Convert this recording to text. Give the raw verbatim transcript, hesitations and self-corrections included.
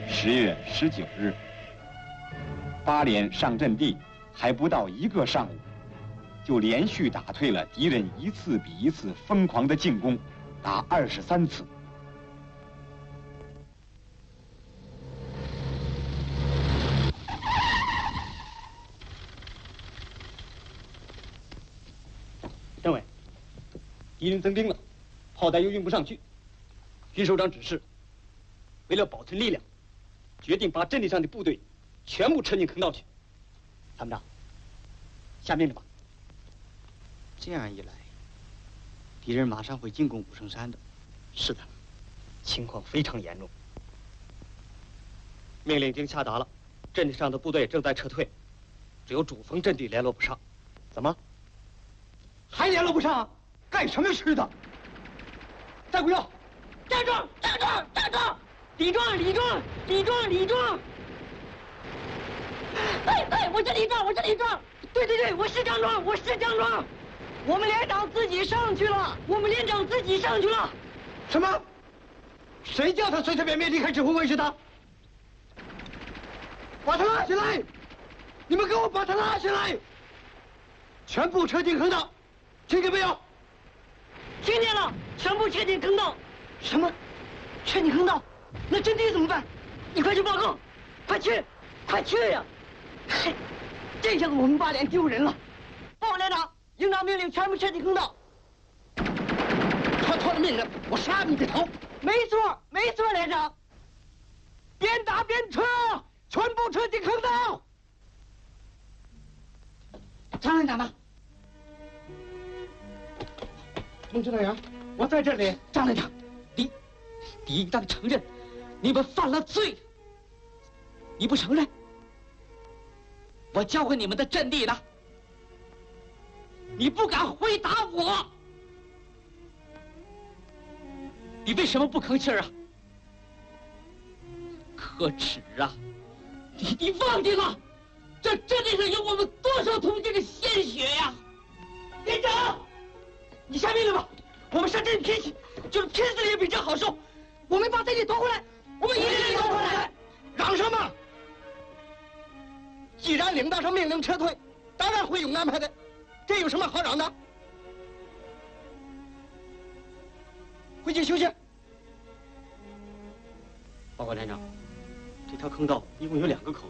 十月十九日，八连上阵地还不到一个上午，就连续打退了敌人一次比一次疯狂的进攻，达二十三次。 政委，敌人增兵了，炮弹又运不上去。军首长指示，为了保存力量，决定把阵地上的部队全部撤进坑道去。参谋长，下命令吧。 这样一来，敌人马上会进攻武圣山的。 是的，情况非常严重。命令已经下达了，阵地上的部队正在撤退，只有主峰阵地联络不上。怎么？还联络不上？干什么吃的？再不要！站住！站住！站住！李壮！李壮！李壮！李壮！ 对对，我是李壮，我是李壮。对对对，我是张壮，我是张壮。我们连长自己上去了，我们连长自己上去了。 什么？谁叫他随随便便离开指挥位置的？把他拉下来！你们给我把他拉下来！全部撤进坑道，听见没有？ 听见了，全部撤进坑道。什么？撤进坑道？那阵地怎么办？你快去报告，快去，快去呀！嘿，这下我们八连丢人了。报连长，营长命令全部撤进坑道。 他错了命令，我杀你的头！ 没错，没错，连长。 边打边撤，全部撤进坑道。 张连长呢？ 孟指导员，我在这里。 张连长，你，你应当承认，你们犯了罪。你不承认，我交给你们的阵地呢，你不敢回答我，你为什么不吭气儿啊？可耻啊！你你忘记了，这阵地上有我们多少同志的鲜血呀！连长，你下命令吧，我们上阵拼死，就是拼死也比这好受。我们把阵地夺回来，我们一定夺回来。 嚷什么？既然领导上命令撤退，当然会有安排的，这有什么好嚷的？回去休息。报告连长，这条坑道一共有两个口。